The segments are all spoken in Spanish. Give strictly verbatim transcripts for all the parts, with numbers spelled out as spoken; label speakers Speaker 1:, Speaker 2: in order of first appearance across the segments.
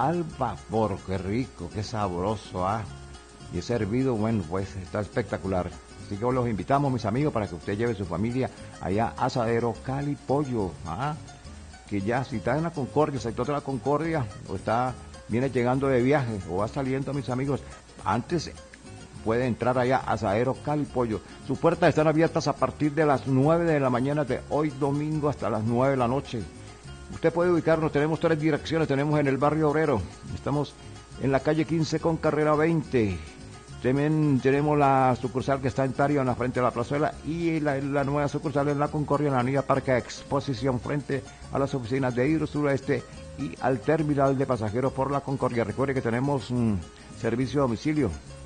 Speaker 1: al vapor, qué rico, qué sabroso, ¿ah? Y es servido, bueno, pues está espectacular. Así que los invitamos, mis amigos, para que usted lleve su familia allá a Asadero Cali Pollo, ¿ah? Que ya, si está en la Concordia, sector de la Concordia, o está, viene llegando de viaje, o va saliendo, mis amigos, antes puede entrar allá a Asadero Cali Pollo. Sus puertas están abiertas a partir de las nueve de la mañana de hoy domingo hasta las nueve de la noche. Usted puede ubicarnos, tenemos tres direcciones, tenemos en el barrio Obrero, estamos en la calle quince con carrera veinte. También tenemos la sucursal que está en Tario, en la frente de la plazuela, y la, la nueva sucursal en la Concordia, en la avenida Parque Exposición, frente a las oficinas de Hidro Sureste y al terminal de pasajeros por la Concordia. Recuerde que tenemos un servicio a domicilio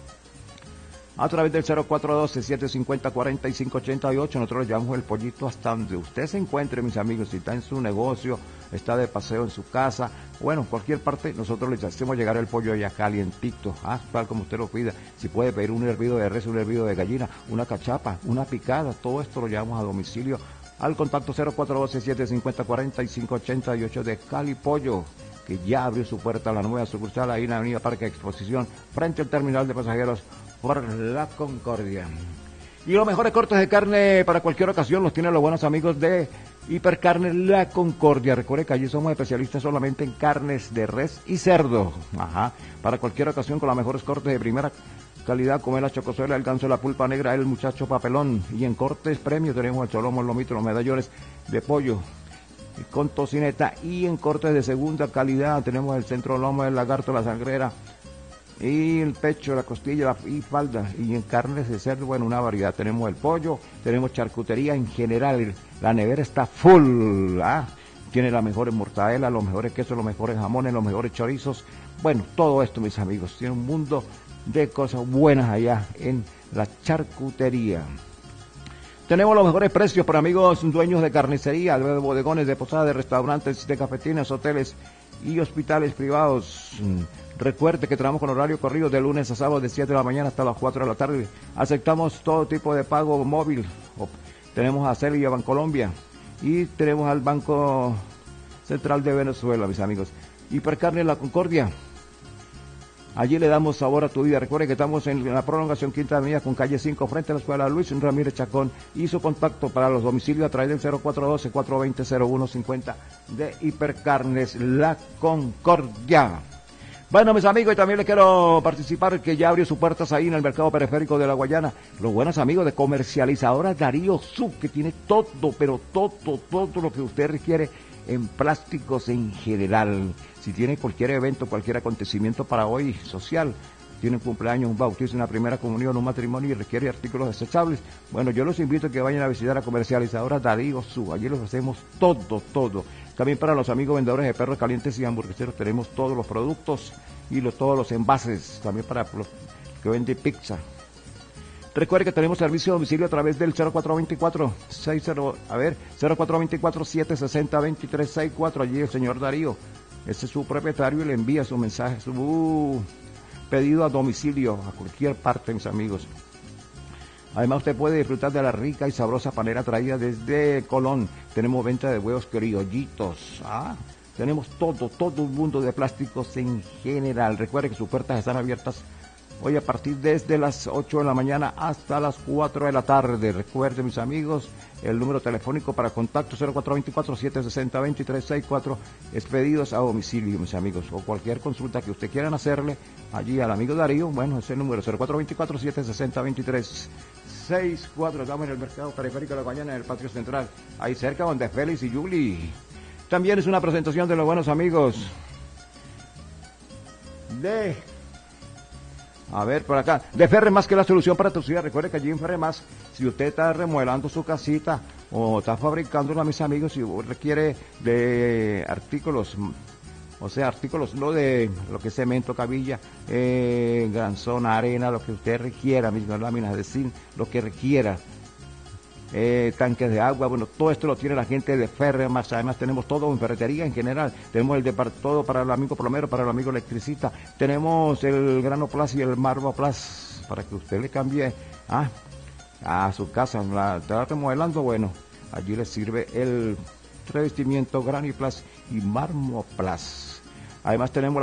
Speaker 1: a través del cero cuatro uno dos, siete cinco cero, cuatro cinco ocho ocho. Nosotros le llevamos el pollito hasta donde usted se encuentre, mis amigos. Si está en su negocio, está de paseo en su casa, bueno, en cualquier parte, nosotros le hacemos llegar el pollo ya calientito, ah, tal como usted lo pida. Si puede pedir un hervido de res, un hervido de gallina, una cachapa, una picada, todo esto lo llevamos a domicilio al contacto cero cuatro uno dos, siete cinco cero, cuatro cinco ocho ocho de Cali Pollo, que ya abrió su puerta a la nueva sucursal ahí en la avenida Parque Exposición, frente al terminal de pasajeros por la Concordia. Y los mejores cortes de carne para cualquier ocasión los tienen los buenos amigos de Hipercarne La Concordia. Recuerde que allí somos especialistas solamente en carnes de res y cerdo. Ajá. Para cualquier ocasión con los mejores cortes de primera calidad, como la chocosuela, el ganso, la pulpa negra, el muchacho papelón. Y en cortes premios tenemos el cholomo, el lomito, los medallones de pollo con tocineta. Y en cortes de segunda calidad tenemos el centro lomo, el lagarto, la sangrera, y el pecho, la costilla la, y falda. Y en carnes de cerdo, bueno, una variedad. Tenemos el pollo, tenemos charcutería en general. La nevera está full, ¿ah? Tiene las mejores mortadelas, los mejores quesos, los mejores jamones, los mejores chorizos. Bueno, todo esto, mis amigos, tiene un mundo de cosas buenas allá en la charcutería. Tenemos los mejores precios para amigos dueños de carnicería, de bodegones, de posadas, de restaurantes, de cafetinas, hoteles y hospitales privados. Recuerde que trabajamos con horario corrido de lunes a sábado de siete de la mañana hasta las cuatro de la tarde. Aceptamos todo tipo de pago móvil. Tenemos a Cel y a Bancolombia. Y tenemos al Banco Central de Venezuela, mis amigos. Hipercarne La Concordia. Allí le damos sabor a tu vida. Recuerde que estamos en la prolongación Quinta Avenida con calle cinco, frente a la escuela Luis Ramírez Chacón. Y su contacto para los domicilios a través del cero cuatro uno dos, cuatro dos cero, cero uno cinco cero de Hipercarnes La Concordia. Bueno, mis amigos, y también les quiero participar que ya abrió sus puertas ahí en el mercado periférico de La Guayana. Los buenos amigos de Comercializadora Darío Sub, que tiene todo, pero todo, todo lo que usted requiere en plásticos en general. Si tiene cualquier evento, cualquier acontecimiento para hoy social, tiene un cumpleaños, un bautizo, una primera comunión, un matrimonio y requiere artículos desechables, bueno, yo los invito a que vayan a visitar a Comercializadora Darío Sub. Allí los hacemos todo, todo. También para los amigos vendedores de perros calientes y hamburgueseros tenemos todos los productos y los, todos los envases. También para los que venden pizza. Recuerde que tenemos servicio a domicilio a través del cero cuatro dos cuatro, seis cero, a ver, cero cuatro dos cuatro, siete seis cero, dos tres seis cuatro. Allí el señor Darío, ese es su propietario, y le envía su mensaje, su uh, pedido a domicilio a cualquier parte, mis amigos. Además, usted puede disfrutar de la rica y sabrosa panera traída desde Colón. Tenemos venta de huevos criollitos. ¿Ah? Tenemos todo, todo un mundo de plásticos en general. Recuerde que sus puertas están abiertas hoy a partir desde las ocho de la mañana hasta las cuatro de la tarde. Recuerde, mis amigos, el número telefónico para contacto cero cuatro dos cuatro, siete seis cero, dos tres seis cuatro. Es pedidos a domicilio, mis amigos, o cualquier consulta que usted quieran hacerle allí al amigo Darío. Bueno, ese número cero cuatro dos cuatro, siete seis cero, dos tres seis cuatro. Estamos en el mercado periférico de La Guayana, en el patio central, ahí cerca donde Félix y Yuli. También es una presentación de los buenos amigos de... A ver, por acá, de Ferremás, que es la solución para tu ciudad. Recuerde que allí en Ferremás, si usted está remodelando su casita o está fabricándola, mis amigos, si requiere de artículos, o sea, artículos no de lo que es cemento, cabilla, eh, granzón, arena, lo que usted requiera, mismas láminas de zinc, lo que requiera. Eh, tanques de agua, bueno, todo esto lo tiene la gente de Ferremás. Además tenemos todo en ferretería en general, tenemos el de todo para el amigo plomero, para el amigo electricista, tenemos el grano plus y el marbo plus para que usted le cambie ah, a su casa, la está remodelando, bueno, allí le sirve el revestimiento grano plus y marmo plus. Además tenemos